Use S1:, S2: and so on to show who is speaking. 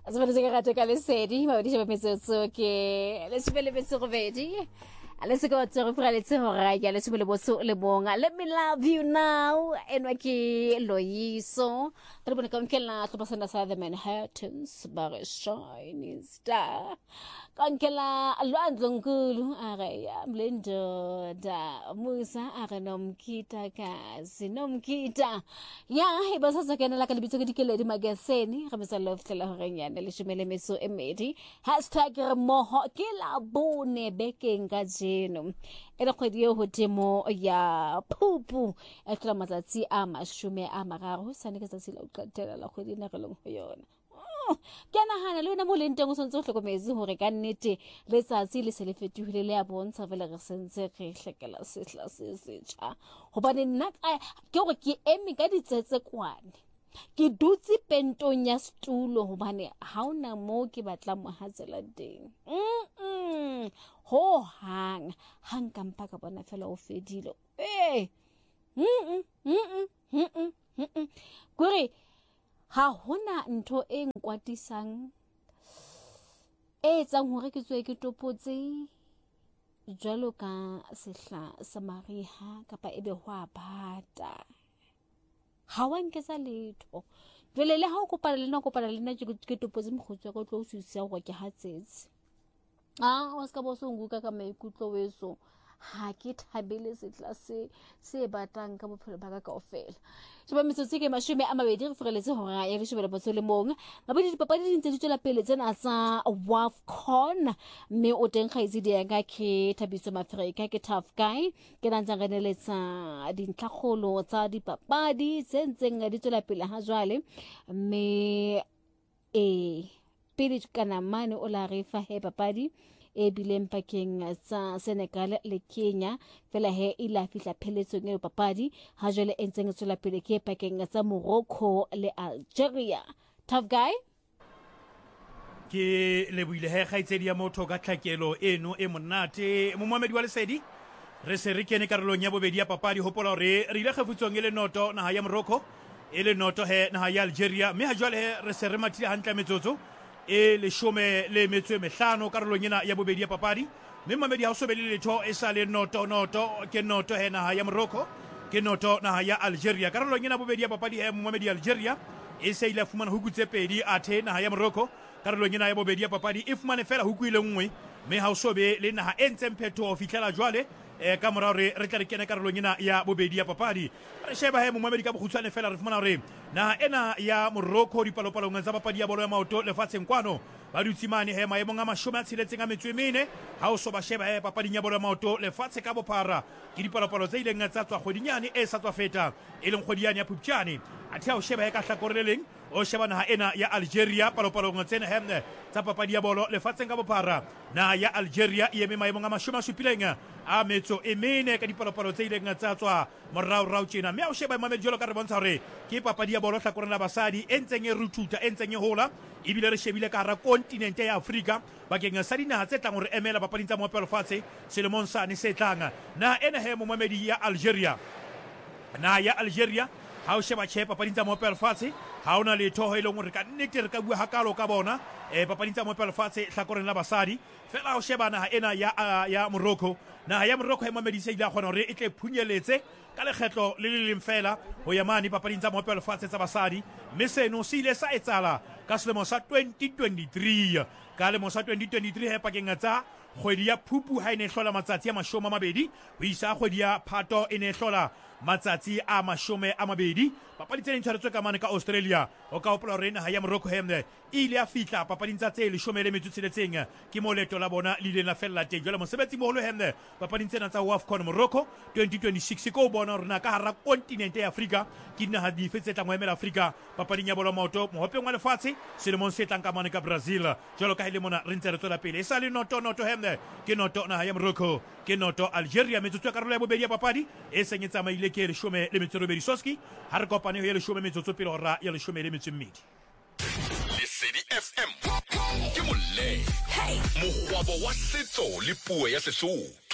S1: Sebenarnya saya kata kalau sedih, mau dia cuma mesut ke, lalu sebelum mesut bedi, lalu sekarang cakap perali sehorai, lalu sebelum mesut lebonga, let me love you now, enwaki loiso, terus kau kena tu pasal nasa the Manhattan sebagai shining star, kau kena aluan zongkulu, area blender da musa nom kita kasi nom kita, ya hebat saja kena lakukan lebih cukup dikele di magazine, kami selalu telah orangnya. Nalishumele meso emedi #moho kila bone beke ngajeno ela khwediyo hotemo ya phupu ekla matsatsi a mashume a mararo sane ke tsatsi la uqathela la khwedi na re leng ho yona ke nahana le wena mo le nteng o sontse o hlokometse hore ka nnete letsatsi le se le fetohile le ya bontsha vele re sentse re hlekela sehla se setjha hobane nna ke hore ke eme ka ditsetse kwane ke dutse pentong ya stulo hobane ha ona mo ke batla mohatsela teng ho hang kampa ka bona fela o fedile kore ha hona ntho e nkwatisang e tsang hore ke tswe ke topotse jwalo ka sehla sa mariha kapa ebe ho abata ha wa nketsa letho jwale le ha o kopana le nna ke topotse mokgotsi wa go tlo o suisa go ke hatsetse wa ska bo so nguka ka maikutlo weso ha ke thabele setla se batang ka bophelo ba ka kaofela tshaba metsotso ke mashume a mabedi re freletse hore ya re shebela botso le mong mabedi dipapadi di ntse di tswela pele tsena tsa WAFCON mme o teng kgaitsi di yanga ke Thabiso Mafrika ke Tough Guy ke nantsa ganeletsa dintlhakgolo tsa dipapadi tse ntseng di tswela pele ha jwale mme pele kana mane o la re fa he papadi e bileng pakeng tsa Senegal le Kenya fela he ila fihla pheletsong e papadi ha jwale e ntseng tswela pele ke pakeng tsa Morocco le Algeria. Tough Guy
S2: ke lebuile he khaitsedi ya motho ka tlhakelo eno e monate momamedi wa lesedi re se re kene karolong ya bobedi ya papadi hopola re ile kgefutsong e le noto naha ya Morocco e le noto he naha ya Algeria mme ha jwale he re se re mathile hantle metsotso e le shome le metso e mehlano karolong ena ya bobedi ya papadi mme mamedi ha o so be le letho e sa le noto ke noto he naha ya Morocco ke noto naha ya Algeria karolong ena bobedi ya papadi he mamedi Algeria e se ile fumana huku tse pedi athe naha ya Morocco karolong ena ya bobedi ya papadi e fumane fela huku ile nngwe mme ha o so be le naha e ntseng phetho fihlela jwale ka morao re tla re kene karolong ena ya bobedi ya papadi re sheba he momamedi ka bokhutswane fela re fumana hore naha ena ya Morocco dipalopalong tsa papadi ya bolo ya maoto lefatsheng kwano ba dutse mane he maemong a 64 ha o so ba sheba he papading ya bolo ya maoto lefatshe ka bophara ke dipalopalo tse ileng tsa tswa kgwedinyane e sa tswa feta e leng kgwedinyane ya Phupjane athe ha o sheba he ka hlakoreleng o sheba naha ena ya Algeria palopalong tsena he tsa papadi ya bolo lefatsheng ka bophara naha ya Algeria e eme maemong a 70 a metso e mene ka dipalopalo tse ileng tsa tswa morao tjena mme o sheba mamedi jolo ka re bontsha hore ke papadi ya bolo hlakoreng la basadi e ntseng e rututa e ntseng e hola ebile re shebile ka hara kontinente ya Afrika bakeng sa dinaha tse tlang hore emela papading tsa mohope lefatshe selemong sane se tlang naha ena he momamedi ya Algeria naha ya Algeria ha o sheba che papading tsa mohope lefatshe ha ona letho e leng hore ka nnete re ka bua hakalo ka bona papading tsa mohope lefatshe hlakoreng la basadi fela o sheba naha ena ya Morocco naha ya Morocco e mamedi se ile a kgona hore e tle phunyeletse ka lekgetlo le le leng fela ho ya mane papading tsa mohope lefatshe tsa basadi mme seno se ile sa etsala ka selemo sa 2023 ka lemo sa 2023 he pakeng tsa kgwedi ya Phupu ha ene hlola matsatsi a 20 ho isa kgwedi ya Phato ene hlola matsatsi a 20 papadi tse ntshwaretswe ka mane ka Australia o ka hopola hore naha ya Morocco hemne ile a fihla papading tsa tse 16 ke mo leto la bona le ile la fella teng jwale mosebetsi moholo hemne papading tsena tsa WAFCON Morocco 2026 ko bona rona ka hara kontinente ya Afrika ke naha di fetse tla mo emela Afrika papading ya bolo maoto mohopeng wa lefatshe selemong se tlang ka mane ka Brazil jwalo ka ile mona re ntse re tswela pele e sa le noto hemne ke noto naha ya Morocco ke noto Algeria metsotso ya karolo ya bobedi ya papadi e senyetsa maile ke 10 Soski ha re kopane ho ya 10 metsotso pele hora ya 12
S3: Lesedi FM ke molle mogwabo wa setso le puo ya Sesotho.